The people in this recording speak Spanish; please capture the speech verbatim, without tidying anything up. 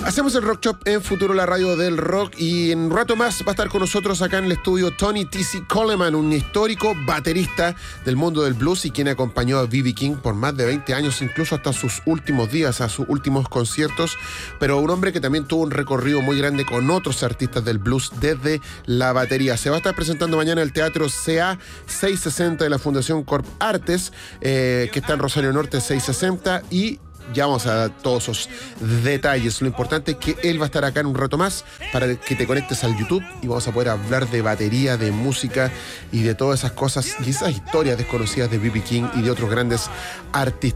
Hacemos el Rock Shop en Futuro, la radio del rock, y en un rato más va a estar con nosotros acá en el estudio Tony T C Coleman, un histórico baterista del mundo del blues y quien acompañó a B B King por más de veinte años, incluso hasta sus últimos días, a sus últimos conciertos, pero un hombre que también tuvo un recorrido muy grande con otros artistas del blues desde la batería. Se va a estar presentando mañana en el Teatro C A seiscientos sesenta de la Fundación Corp Artes, eh, que está en Rosario Norte seiscientos sesenta, y ya vamos a dar todos esos detalles. Lo importante es que él va a estar acá en un rato más para que te conectes al YouTube y vamos a poder hablar de batería, de música y de todas esas cosas y esas historias desconocidas de B B King y de otros grandes artistas.